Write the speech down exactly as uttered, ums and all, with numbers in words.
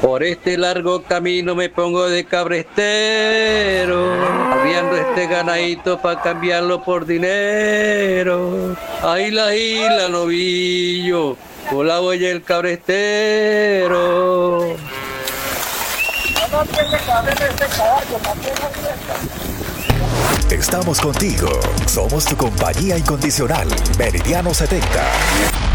Por este largo camino me pongo de cabrestero, arriando este ganadito pa' cambiarlo por dinero. Ahí la isla, novillo, con la huella el cabrestero. Estamos contigo. Somos tu compañía incondicional. Meridiano setenta.